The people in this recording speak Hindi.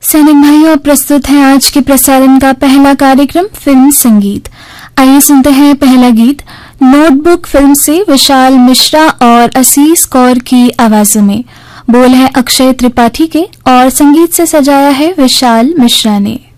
सैनिक भाइयों, प्रस्तुत है आज के प्रसारण का पहला कार्यक्रम फिल्म संगीत। आइए सुनते हैं पहला गीत नोटबुक फिल्म से विशाल मिश्रा और असीस कौर की आवाजों में। बोल है अक्षय त्रिपाठी के और संगीत से सजाया है विशाल मिश्रा ने।